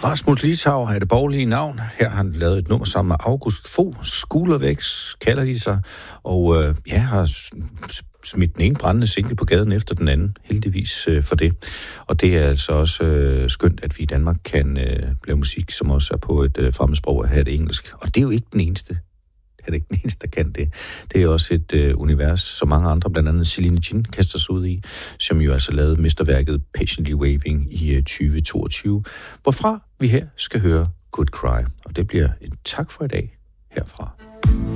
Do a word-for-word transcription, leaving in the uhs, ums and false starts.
Rasmus Lithau er det borgerlige navn. Her har han lavet et nummer sammen med August Fogh. Skuldervæks kalder de sig. Og øh, ja, har smidt den ene brændende single på gaden efter den anden. Heldigvis øh, for det. Og det er altså også øh, skønt, at vi i Danmark kan øh, lave musik, som også er på et øh, fremmedsprog og have det engelsk. Og det er jo ikke den eneste. Det er ikke den eneste, der kan det. Det er også et øh, univers, som mange andre, blandt andet Celine Chin, kaster sig ud i, som jo altså lavede mesterværket Patiently Waving i øh, tyve toogtyve, hvorfra vi her skal høre Good Cry. Og det bliver et tak for i dag herfra.